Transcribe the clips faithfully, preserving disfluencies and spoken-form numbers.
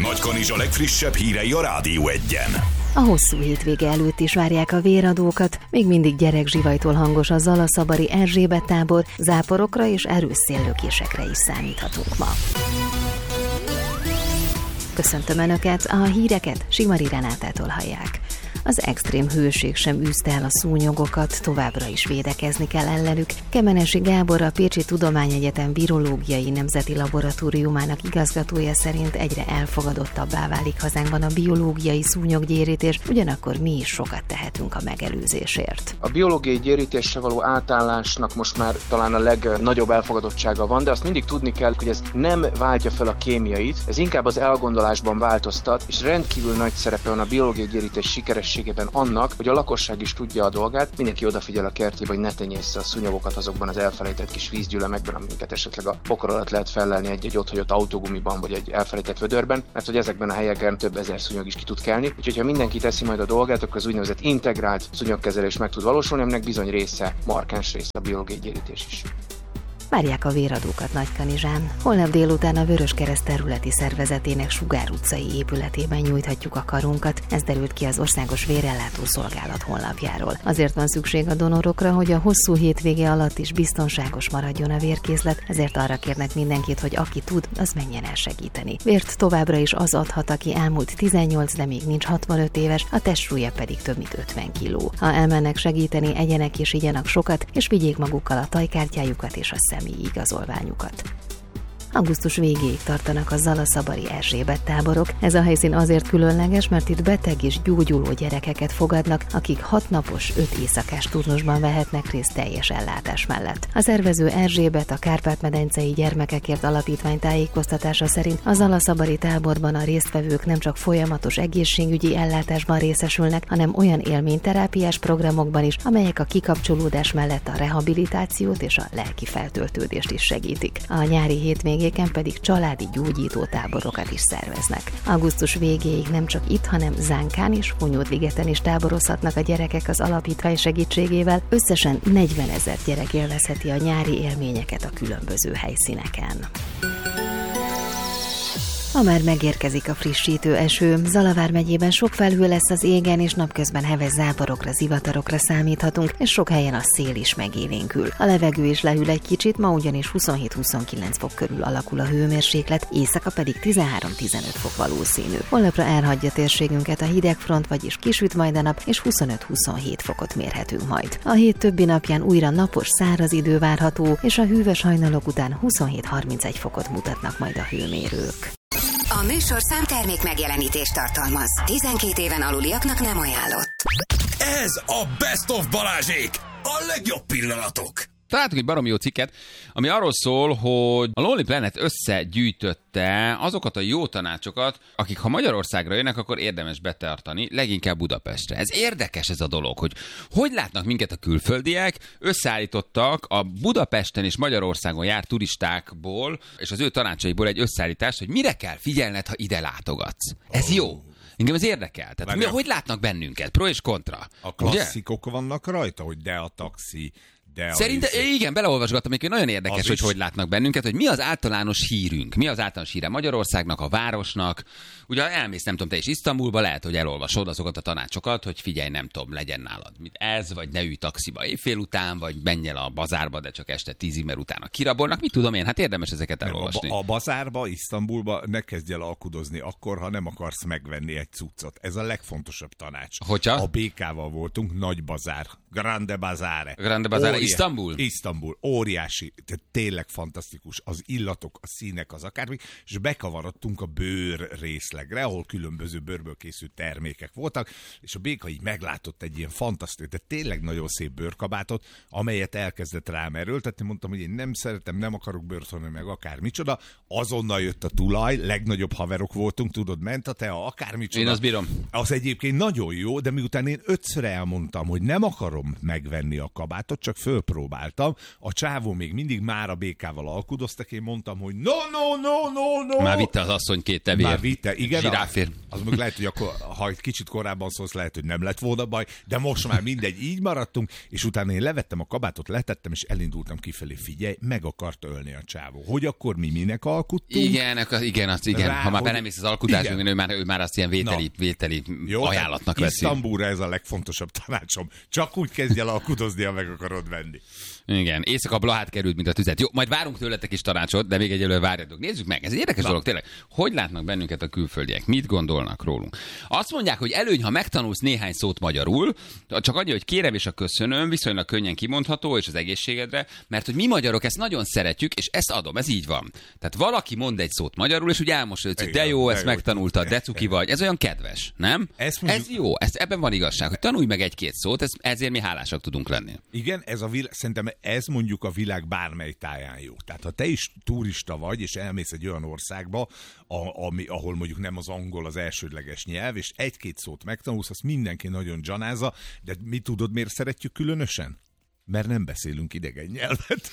Nagykanizsa legfrissebb hírei a Rádió Egyen. A hosszú hétvége előtt is várják a véradókat, még mindig gyerekzsivajtól hangos a zalaszabari Erzsébet tábor, záporokra és erős széllökésekre is számíthatunk ma. Köszöntöm Önöket, a híreket Simari Renátától hallják. Az extrém hőség sem űzte el a szúnyogokat, továbbra is védekezni kell ellenük. Kemenesi Gábor, a Pécsi Tudományegyetem Virológiai Nemzeti Laboratóriumának igazgatója szerint egyre elfogadottabbá válik hazánkban a biológiai szúnyoggyérítés, ugyanakkor mi is sokat tehetünk a megelőzésért. A biológiai gyérítésre való átállásnak most már talán a legnagyobb elfogadottsága van, de azt mindig tudni kell, hogy ez nem váltja fel a kémiait, ez inkább az elgondolásban változtat, és rendkívül nagy szerepe van a biológiai gyérítés sikeres annak, hogy a lakosság is tudja a dolgát, mindenki odafigyel a kertjébe, hogy ne tenyészze a szúnyogokat azokban az elfelejtett kis vízgyűlemekben, amiket esetleg a pokol alatt lehet fellelni egy-egy otthagyott autógumiban, vagy egy elfelejtett vödörben, mert hogy ezekben a helyeken több ezer szúnyog is ki tud kelni. Úgyhogy ha mindenki teszi majd a dolgát, akkor az úgynevezett integrált szúnyogkezelés meg tud valósulni, aminek bizony része, markáns része a biológiai gyérítés is. Várják a véradókat Nagykanizsán. Holnap délután a Vöröskereszt területi szervezetének Sugár utcai épületében nyújthatjuk a karunkat. Ez derült ki az Országos Vérellátó Szolgálat honlapjáról. Azért van szükség a donorokra, hogy a hosszú hétvége alatt is biztonságos maradjon a vérkészlet, ezért arra kérnek mindenkit, hogy aki tud, az menjen el segíteni. Vért továbbra is az adhat, aki elmúlt tizennyolc, de még nincs hatvanöt éves, a testsúlya pedig több mint ötven kiló. Ha elmennek segíteni, egyenek és igyanak sokat, és vigyék magukkal a tajkártyájukat és a személyi igazolványukat. Augusztus végéig tartanak a zalaszabari Erzsébet táborok. Ez a helyszín azért különleges, mert itt beteg és gyógyuló gyerekeket fogadnak, akik hat napos, öt éjszakás turnusban vehetnek részt teljes ellátás mellett. A szervező Erzsébet, a Kárpát-medencei Gyermekekért Alapítvány tájékoztatása szerint a zalaszabari táborban a résztvevők nem csak folyamatos egészségügyi ellátásban részesülnek, hanem olyan élményterápiás programokban is, amelyek a kikapcsolódás mellett a rehabilitációt és a lelki feltöltődést is segítik. A nyári hétvégén pedig családi gyógyító táborokat is szerveznek. Augusztus végéig nem csak itt, hanem Zánkán és Hunyódligeten is táborozhatnak a gyerekek az alapítvány segítségével. Összesen negyvenezer gyerek élvezheti a nyári élményeket a különböző helyszíneken. Ma már megérkezik a frissítő eső. Zalavár megyében sok felhő lesz az égen, és napközben heves záporokra, zivatarokra számíthatunk, és sok helyen a szél is megélénkül. A levegő is lehűl egy kicsit, ma ugyanis huszonhét-huszonkilenc fok körül alakul a hőmérséklet, éjszaka pedig tizenhárom-tizenöt fok valószínű. Holnapra elhagyja térségünket a hidegfront, vagyis kisüt majd a nap, és huszonöt-huszonhét fokot mérhetünk majd. A hét többi napján újra napos, száraz idő várható, és a hűvös hajnalok után huszonhét-harmincegy fokot mutatnak majd a hőmérők. A műsorszám termék megjelenítést tartalmaz. tizenkét éven aluliaknak nem ajánlott. Ez a Best of Balázsék! A legjobb pillanatok! Találtunk egy baromi jó cikket, ami arról szól, hogy a Lonely Planet összegyűjtötte azokat a jó tanácsokat, akik ha Magyarországra jönnek, akkor érdemes betartani, leginkább Budapestre. Ez érdekes ez a dolog, hogy hogy látnak minket a külföldiek, összeállítottak a Budapesten és Magyarországon járt turistákból, és az ő tanácsaiból egy összeállítást, hogy mire kell figyelned, ha ide látogatsz. Ez jó. Engem ez érdekel. Tehát mi, hogy látnak bennünket? Pro és kontra. A klasszikok ugye? Vannak rajta, hogy de a taxi, Szerintem, igen, beleolvasgattam, hogy nagyon érdekes, az hogy is. Hogy látnak bennünket, hogy mi az általános hírünk, mi az általános híre Magyarországnak, a városnak. Ugye elmész, nem tudom, te is Isztambulba, lehet, hogy elolvasod azokat a tanácsokat, hogy figyelj, nem tudom, legyen nálad mit ez, vagy ne ülj taxiba éjfél után, vagy menj el a bazárba, de csak este tízig, mert utána kirabolnak. Mit tudom én, hát érdemes ezeket elolvasni. A, a bazárba, Isztambulba ne kezdj el alkudozni akkor, ha nem akarsz megvenni egy cuccot. Ez a legfontosabb tanács. Hogyha? A bé ká-val voltunk, nagy bazár, Grande Bazare. Grande Bazare, Isztambul? Isztambul, óriási, tehát tényleg fantasztikus, az illatok, a színek, az akármi, és bekavarodtunk a bőr részlegre, ahol különböző bőrből készült termékek voltak, és a béka így meglátott egy ilyen fantasztikus, de tényleg nagyon szép bőrkabátot, amelyet elkezdett rám erőltetni, mondtam, hogy én nem szeretem, nem akarok bőrt, hanem meg akármicsoda, azonnal jött a tulaj, legnagyobb haverok voltunk, tudod, ment a tea, akármicsoda. Én azt bírom. Az egyébként nagyon jó, de miután én ötször elmondtam, hogy nem akarom megvenni a kabátot, csak fölpróbáltam. A csávó még mindig már a bé ká-val alkudoztak, én mondtam, hogy no, no, no, no, no. Már vitte az asszony két tevér. Már vitte, igen. Zsiráfér. Az meg lehet, hogy akkor, ha egy kicsit korábban szólsz, lehet, hogy nem lett volna baj, de most már mindegy, így maradtunk, és utána én levettem a kabátot, letettem, és elindultam kifelé. Figyelj, meg akart ölni a csávó. Hogy akkor mi minek alkuttunk? Igen, az, igen, az, igen. Rá, ha már nem hisz az alkutásunk, ő már, ő már azt ilyen vételi, vételi jó, ajánlatnak veszi. Isztambulra ez a legfontosabb tanácsom. Csak úgy kezdj el alkudozni, ha meg akarod venni. Igen, éjszaka blahát került, mint a tüzet. Jó, majd várunk tőletek is tanácsot, de még egyelőre várjatok. Nézzük meg, ez egy érdekes Na. dolog tényleg. Hogy látnak bennünket a külföldiek? Mit gondolnak rólunk? Azt mondják, hogy előny, ha megtanulsz néhány szót magyarul, csak annyi, hogy kérem és a köszönöm, viszonylag könnyen kimondható, és az egészségedre, mert hogy mi magyarok ezt nagyon szeretjük, és ezt adom, ez így van. Tehát valaki mond egy szót magyarul, és úgy elmosolyodsz, hogy de jó, ezt megtanultad, de cuki vagy. Ez olyan kedves, nem? Ez, mondjuk... ez jó, ez, ebben van igazság, hogy tanulj meg egy-két szót, ez, ezért mi hálásak tudunk lenni. Igen, ez a vil- szerintem ez mondjuk a világ bármely táján jó. Tehát ha te is turista vagy, és elmész egy olyan országba, a, ami, ahol mondjuk nem az angol az elsődleges nyelv, és egy-két szót megtanulsz, azt mindenki nagyon dzsanázza, de mi tudod, miért szeretjük különösen? Mert nem beszélünk idegen nyelvet.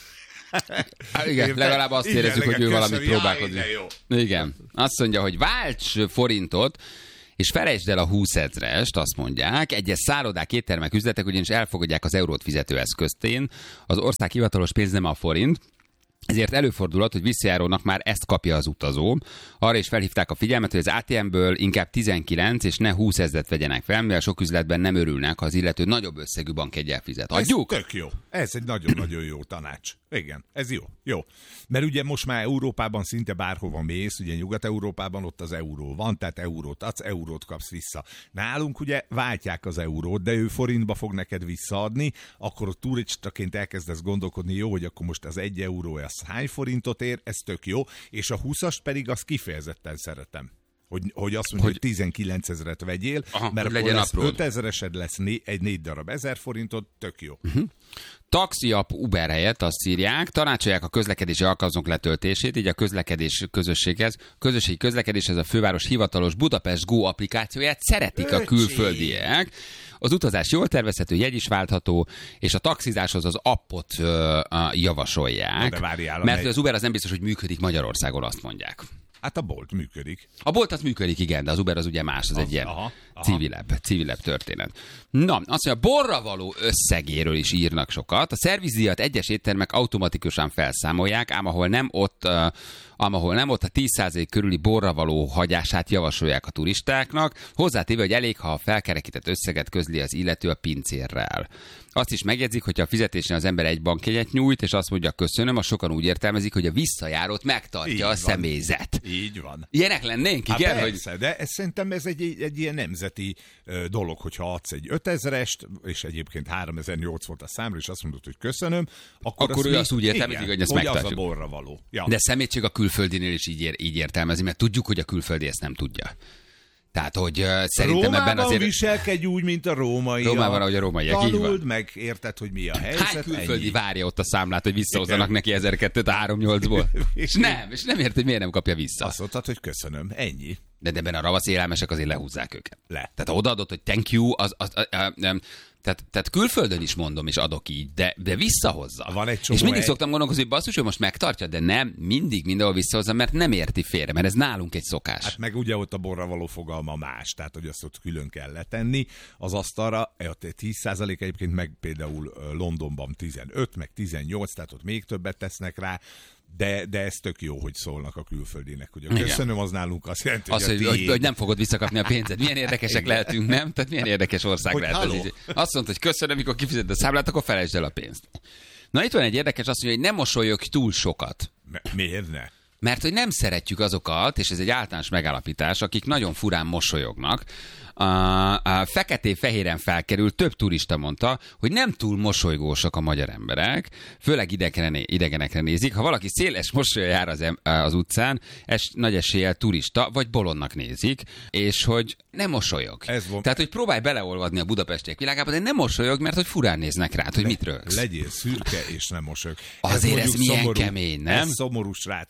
Hát igen, Érte? legalább azt igen, érezzük, hogy ő valamit próbálkozik. Igen. Azt mondja, hogy válts forintot, és felejtsd el a húsz ezrest, azt mondják. Egyes szállodák, éttermek, üzletek ugyanis elfogadják az eurót fizetőeszköztén. Az ország hivatalos pénz nem a forint. Ezért előfordulhat, hogy visszajárónak már ezt kapja az utazó. Arra is felhívták a figyelmet, hogy az á té emből inkább tizenkilenc és ne húsz ezret vegyenek fel, mivel sok üzletben nem örülnek, ha az illető nagyobb összegű bankjeggyel fizet. Adjuk? Ez tök jó. Ez egy nagyon-nagyon jó tanács. Igen, ez jó. Jó. Mert ugye most már Európában szinte bárhova mész, ugye Nyugat-Európában ott az euró van, tehát eurót adsz, eurót kapsz vissza. Nálunk ugye váltják az eurót, de ő forintba fog neked visszaadni, akkor ott turistaként elkezdesz gondolkodni, jó, hogy akkor most az egy euró az hány forintot ér, ez tök jó, és a húszast pedig azt kifejezetten szeretem. Hogy, hogy azt mondja, hogy, hogy tizenkilenc ezret vegyél, aha, mert akkor lesz ötezeresed lesz né, egy négy darab ezer forintot, tök jó. Uh-huh. Taxi app Uber helyett azt írják, tanácsolják a közlekedési alkalmazók letöltését, így a közlekedés közösséghez, közösségi közlekedéshez a főváros hivatalos Budapest Go applikációját szeretik Öcsi. a külföldiek. Az utazás jól tervezhető, jegy is váltható, és a taxizáshoz az appot ö, ö, javasolják. No, várjál, mert egy... az Uber az nem biztos, hogy működik Magyarországon, azt mondják. Hát a Bolt működik. A Bolt az működik, igen, de az Uber az ugye más, az, az egy ilyen aha, aha. civilebb, civilebb történet. Na, azt mondja, borra való összegéről is írnak sokat. A szervizdíjat egyes éttermek automatikusan felszámolják, ám ahol nem ott, uh, ám ahol nem ott a tíz százalék körüli borra való hagyását javasolják a turistáknak, hozzátéve, hogy elég, ha a felkerekített összeget közli az illető a pincérrel. Azt is megjegyzik, hogyha a fizetésnél az ember egy bankjegyet nyújt, és azt mondja köszönöm, a sokan úgy értelmezik, hogy a visszajárót megtartja így a van. személyzet. Így van. Ilyenek lennénk, igen? Hát persze, hogy... de ez, szerintem ez egy, egy, egy ilyen nemzeti uh, dolog, hogyha adsz egy ötezrest, és egyébként háromezer-nyolc volt a számra, és azt mondod, hogy köszönöm, akkor, akkor azt ő azt úgy értelmezik, igen, hogy ezt megtartjuk. Az a borra való. Ja. De szemétség a külföldinél is így, ér, így értelmezi, mert tudjuk, hogy a külföldi ezt nem tudja. Tehát, hogy uh, szerintem Rómában ebben azért... viselkedj úgy, mint a római. Rómában, ahogy a rómaiak, így van. Tanuld meg, érted, hogy mi a helyzet. Hány külföldi ennyi. Várja ott a számlát, hogy visszahozzanak neki ezerkettőt a háromnyolcból? És nem, és nem ért, hogy miért nem kapja vissza. Azt mondtad, hogy köszönöm, ennyi. De ebben a ravasz élelmesek azért lehúzzák őket. Le. Tehát ha odaadott, hogy thank you, az... az, az, az nem. Tehát, tehát külföldön is mondom, és adok így, de, de visszahozza. Van egy és mindig egy... szoktam gondolkozni, hogy basszus, hogy most megtartja, de nem, mindig mindenhol visszahozza, mert nem érti félre, mert ez nálunk egy szokás. Hát meg ugye ott a borra való fogalma más, tehát hogy azt ott külön kell letenni az asztalra, ott tíz százalék egyébként meg például Londonban tizenöt, meg tizennyolc, tehát ott még többet tesznek rá. De, de ez tök jó, hogy szólnak a külföldinek, hogy a köszönöm, az nálunk azt jelenti, az, hogy, hogy, hogy nem fogod visszakapni a pénzed. Milyen érdekesek igen. lehetünk, nem? Tehát milyen érdekes ország hogy lehet ez így. Azt mondta, hogy köszönöm, mikor kifizeted a számlát, akkor felejtsd el a pénzt. Na itt van egy érdekes, azt mondja, hogy nem mosolyogj túl sokat. Miért ne? Mert hogy nem szeretjük azokat, és ez egy általános megállapítás, akik nagyon furán mosolyognak. A, a feketé-fehéren felkerül, több turista mondta, hogy nem túl mosolygósak a magyar emberek, főleg idegenekre, idegenekre nézik. Ha valaki széles mosolya jár az, az utcán, es, nagy eséllyel turista, vagy bolondnak nézik, és hogy nem mosolyog. Tehát, hogy próbálj beleolvadni a budapestiek világába, de nem mosolyog, mert hogy furán néznek rád, hogy Le, mit rögsz. Legyél szürke, és nem mosolyog. Azért ez, ez milyen szomorú, kemény, nem? Ez szomorú, srácok. Ez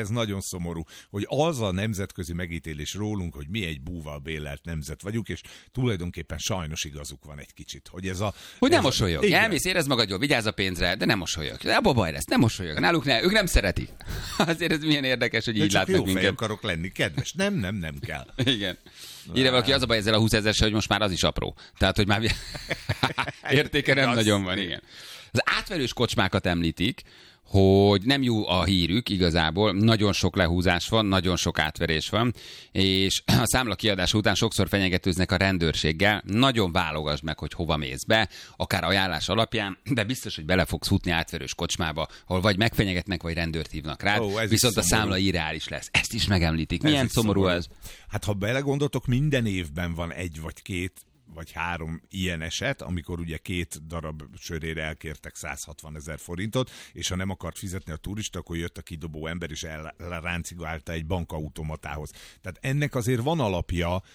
ez nagyon szomorú, hogy az a nemzetközi megítélés rólunk, hogy mi egy búval bélelt nemzet vagyunk, és tulajdonképpen sajnos igazuk van egy kicsit, hogy ez a... Hogy nem ez mosolyog. A, Elmész, érezd magad jól, vigyázz a pénzre, de nem mosolyog. De abba baj lesz, nem mosolyog. Náluk ne, ők nem szeretik. Azért ez milyen érdekes, hogy de így csak látnak jó minket. fej akarok lenni, kedves. Nem, nem, nem kell. Igen. Írja valaki, az a baj ezzel a húszezer, hogy most már az is apró. Tehát, hogy már értéke nem nagyon van, igen. Az átverős kocsmákat említik, hogy nem jó a hírük igazából, nagyon sok lehúzás van, nagyon sok átverés van, és a számla kiadása után sokszor fenyegetőznek a rendőrséggel, nagyon válogass meg, hogy hova mész be, akár ajánlás alapján, de biztos, hogy bele fogsz futni átverős kocsmába, ahol vagy megfenyegetnek, vagy rendőrt hívnak rád, Ó, viszont a számla irreális lesz. Ezt is megemlítik. Milyen Ez szomorú, szomorú ez? Hát ha belegondoltok, minden évben van egy vagy két vagy három ilyen eset, amikor ugye két darab sörére elkértek száz hatvan ezer forintot, és ha nem akart fizetni a turista, akkor jött a kidobó ember, és elráncigálta egy bankautomatához. Tehát ennek azért van alapja,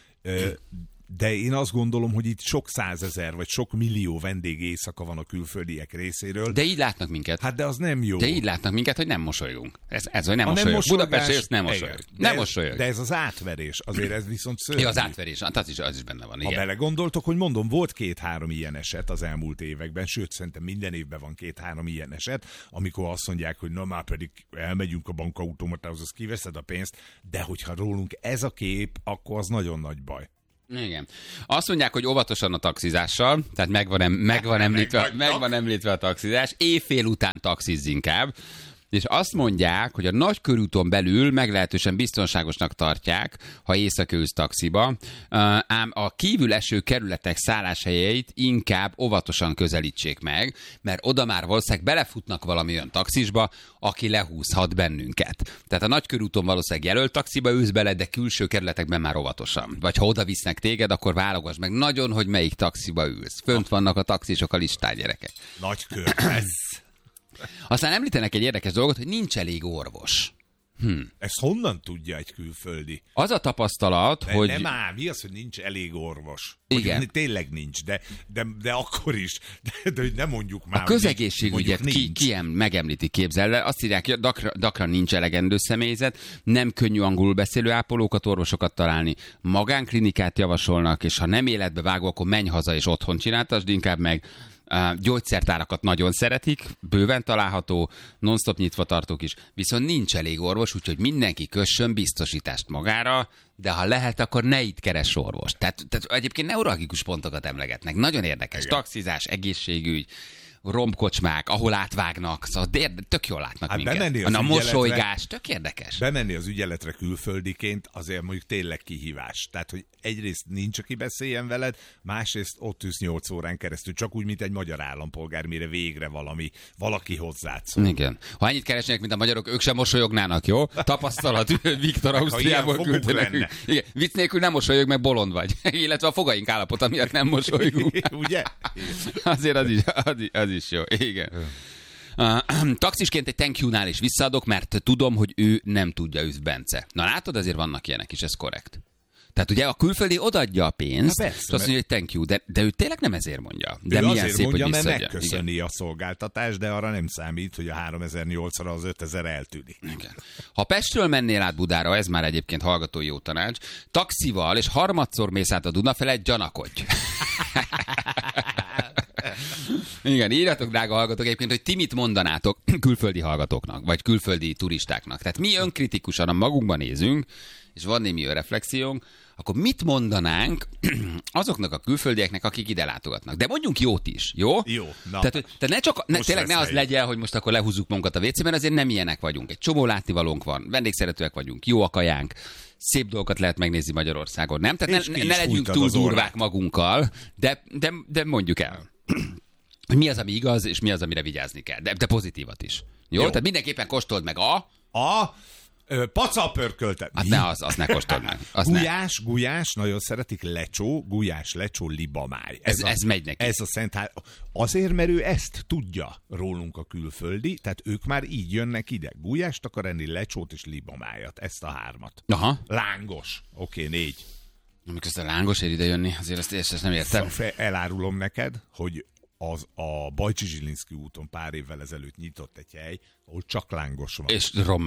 de én azt gondolom, hogy itt sok százezer, vagy sok millió vendég éjszaka van a külföldiek részéről. De így látnak minket. Hát de az nem jó. De így látnak minket, hogy nem mosolygunk. Ez, ez hogy nem a mosolyog. nem Budapest és nem mosolyog. Nem de, mosolyog. De ez az átverés, azért ez viszont szörnyű. Ja, az átverés, az is, az is benne van. Ha Igen. belegondoltok, hogy mondom, volt két-három ilyen eset az elmúlt években, sőt, szerintem minden évben van két-három ilyen eset, amikor azt mondják, hogy na már pedig elmegyünk a bankautomatához, az kiveszed a pénzt, de hogyha rólunk ez a kép, akkor az nagyon nagy baj. Igen. Azt mondják, hogy óvatosan a taxizással, tehát megvan, em, megvan, említve, megvan említve a taxizás, éjfél után taxizz inkább, és azt mondják, hogy a nagykörúton belül meglehetősen biztonságosnak tartják, ha éjszaka ülsz taxiba, ám a kívül eső kerületek szálláshelyeit inkább óvatosan közelítsék meg, mert oda már valószínűleg belefutnak valami olyan taxisba, aki lehúzhat bennünket. Tehát a nagykörúton valószínűleg jelölt taxiba ülsz bele, de külső kerületekben már óvatosan. Vagy ha oda visznek téged, akkor válogass meg nagyon, hogy melyik taxiba ülsz. Fönt vannak a taxisok a listán, gyerekek. Nagy kör ez. Aztán említenek egy érdekes dolgot, hogy nincs elég orvos. Hm. Ezt honnan tudja egy külföldi? Az a tapasztalat, de hogy... Nem ám, mi az, hogy nincs elég orvos? Igen. Mondjuk, tényleg nincs, de, de, de akkor is. De, de nem mondjuk már. A közegészségügyet ki, ki em, megemlíti, képzel le. Azt írják, hogy dakra, dakran nincs elegendő személyzet, nem könnyű angolul beszélő ápolókat, orvosokat találni. Magánklinikát javasolnak, és ha nem életbe vágó, akkor menj haza és otthon csináltasd inkább meg. Uh, gyógyszertárakat nagyon szeretik, bőven található, non-stop nyitva tartók is, viszont nincs elég orvos, úgyhogy mindenki kössön biztosítást magára, de ha lehet, akkor ne itt keres orvos. Tehát, tehát egyébként neuralgikus pontokat emlegetnek. Nagyon érdekes. Igen. Taxizás, egészségügy, rombkocsmák, ahol átvágnak, szóval tök jól látnak hát minket. A mosolygás, tök érdekes. Bemenni az ügyeletre külföldiként azért mondjuk tényleg kihívás. Tehát, hogy egyrészt nincs, aki beszéljen veled, másrészt ott ülsz nyolc órán keresztül, csak úgy, mint egy magyar állampolgár, mire végre valami, valaki hozzád szól. Igen. Ha ennyit keresnének, mint a magyarok, ők sem mosolyognának, jó? Tapasztalat, Viktor Ausztriából küldte nekünk. Igen, vicc nélkül nem mosolyog, meg bolond vagy. Illetve a fogaink állapota miatt nem mosolygunk. Ugye? Azért az is, az is, az is jó. Igen. Uh, taxisként egy thank you-nál is visszaadok, mert tudom, hogy ő nem tudja, üz Bence. Na látod, azért vannak ilyenek is, ez korrekt. Tehát ugye a külföldi odaadja a pénzt, persze, és azt mondja, hogy thank you, de, de ő tényleg nem ezért mondja. De ő milyen azért szép, mondja, hogy mert visszaadja. megköszöni Igen. a szolgáltatást, de arra nem számít, hogy a háromezer-nyolcszor az ötezer eltűnik. Igen. Ha Pestről mennél át Budára, ez már egyébként hallgató jó tanács, taxival és harmadszor mész át a Duna felett, gyanakodj. Igen, írjatok, drága hallgatók, egyébként, hogy ti mit mondanátok külföldi hallgatóknak, vagy külföldi turistáknak. Tehát mi önkritikusan a magunkban nézünk, és van némi reflexiónk, akkor mit mondanánk azoknak a külföldieknek, akik ide látogatnak? De mondjunk jót is, jó? Jó. Na. Tehát, tehát ne csak, ne, tényleg ne az legyen, hogy most akkor lehúzzuk magunkat a vécében, azért nem ilyenek vagyunk. Egy csomó látnivalónk van, vendégszeretőek vagyunk, jó a kajánk, szép dolgokat lehet megnézni Magyarországon, nem? Tehát ne, ne legyünk túl durvák magunkkal, de, de, de mondjuk el, hogy mi az, ami igaz, és mi az, amire vigyázni kell. De, de pozitívat is. Jó? Jó? Tehát mindenképpen kóstold meg a... A... Pacapörköltet. Hát ne, az, az ne kóstold meg. Az gulyás, ne. gulyás, nagyon szeretik, lecsó, gulyás, lecsó, libamáj. Ez, ez, a, ez megy neki. Ez a szent há... Azért, mert ő ezt tudja rólunk a külföldi, tehát ők már így jönnek ide. Gulyást akar enni, lecsót és libamájat. Ezt a hármat. Aha. Lángos. Oké, okay, négy. Amikor ezt a lángos ér ide jönni, azért ezt, ezt nem értem. Elárulom neked, hogy az a Bajcsi Zsilinszky úton pár évvel ezelőtt nyitott egy hely, ahol csak lángos van. És rommá.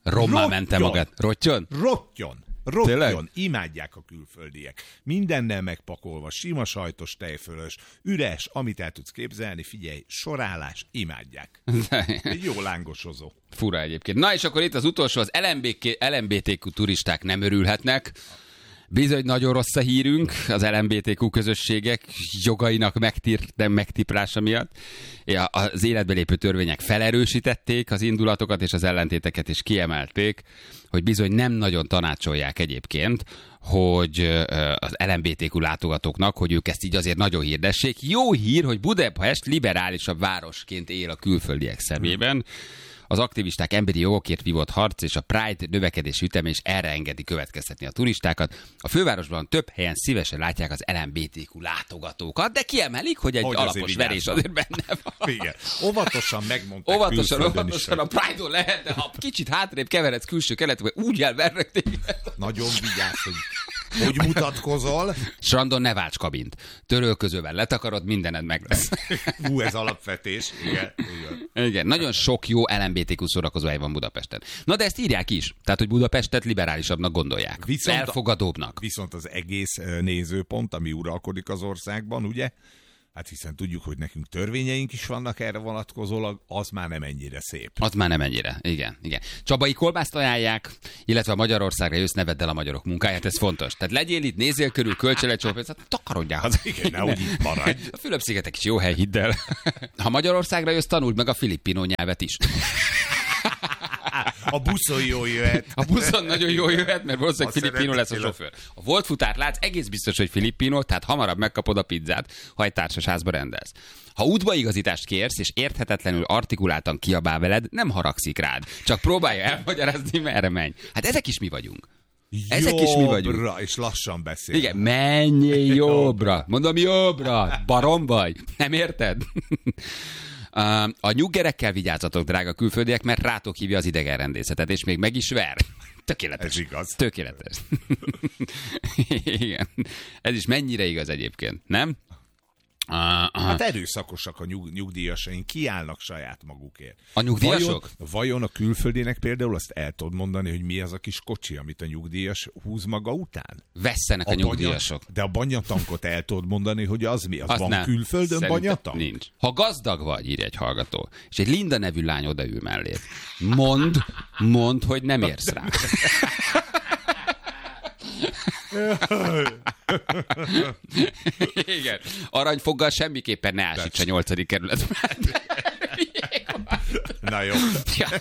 Rommá mente magát. Rottyon? Rottyon. Rottyon. Tényleg? Imádják a külföldiek. Mindennel megpakolva, sima sajtos, tejfölös, üres, amit el tudsz képzelni, figyelj, sorálás, imádják. Egy jó lángosozó. Fura egyébként. Na és akkor itt az utolsó, az el em bé té kú turisták nem örülhetnek. Bizony nagyon rossz a hírünk az el em bé té kú közösségek jogainak megtír, nem megtiprása miatt. Az életbe lépő törvények felerősítették az indulatokat és az ellentéteket is kiemelték, hogy bizony nem nagyon tanácsolják egyébként, hogy az el em bé té kú látogatóknak, hogy ők ezt így azért nagyon hirdessék. Jó hír, hogy Budapest liberálisabb városként él a külföldiek szemében. Az aktivisták emberi jogokért vívott harc és a Pride növekedési üteme is erre engedi következtetni a turistákat. A fővárosban több helyen szívesen látják az el em bé té kú látogatókat, de kiemelik, hogy egy hogy alapos verés azért benne van. Igen. Óvatosan megmondták. Óvatosan, óvatosan a Pride-on lehet, de ha kicsit hátrébb keveredsz külső keletbe, úgy elvernek téged. Nagyon vigyázz, hogy hogy mutatkozol. Strandon ne válts kabint. Törölközővel letakarod, mindened meg lesz. Hú, ez alapvetés. Igen, igen. Igen, nagyon sok jó el em bé té kú szórakozóhely van Budapesten. Na de ezt írják is. Tehát, hogy Budapestet liberálisabbnak gondolják. Viszont elfogadóbbnak. Viszont az egész nézőpont, ami uralkodik az országban, ugye? Hát hiszen tudjuk, hogy nekünk törvényeink is vannak erre vonatkozólag, az már nem ennyire szép. Az már nem ennyire, igen. igen. Csabai kolbászt ajánlják, illetve a Magyarországra jössz, ne vedd el a magyarok munkáját, ez fontos. Tehát legyél itt, nézzél körül, költsél egy csópét, hát takarodjál haza. Igen, nehogy itt maradj. A Fülöp-szigetek is jó hely, hidd el. Ha Magyarországra jössz, tanuld meg a filippino nyelvet is. A buszon jól jöhet. A buszon nagyon jól jöhet, mert valószínűleg filippino lesz a sofőr. A volt futár látsz, egész biztos, hogy filippino, tehát hamarabb megkapod a pizzát, ha egy társasházba rendelsz. Ha útbaigazítást kérsz, és érthetetlenül artikuláltan kiabál veled, nem haragszik rád. Csak próbálja elmagyarázni, merre menj. Hát ezek is mi vagyunk. Ezek is mi vagyunk. Jobbra, és lassan beszél. Igen, menjél jobbra. Mondom, jobbra. Barom vagy. Nem érted? A nyuggerekkel vigyázzatok, drága külföldiek, mert rátok hívja az idegenrendészetet, és még meg is ver. Tökéletes. Ez igaz. Tökéletes. Igen. Ez is mennyire igaz egyébként, nem? Uh, uh. Hát erőszakosak a nyug, nyugdíjasaink, kiállnak saját magukért. A nyugdíjasok? Vajon, vajon a külföldinek például azt el tudod mondani, hogy mi az a kis kocsi, amit a nyugdíjas húz maga után? Vesszenek a, a nyugdíjasok. Banya, de a banyatankot el tudod mondani, hogy az mi? Az azt van nem. Külföldön Szerintem banyatank? Nincs. Ha gazdag vagy, írja egy hallgató, és egy Linda nevű lány odaül mellé, mondd, mondd, hogy nem érsz rá. Igen. Aranyfoggal semmiképpen ne ásíts a nyolcadik kerületben. Na jó. Ja,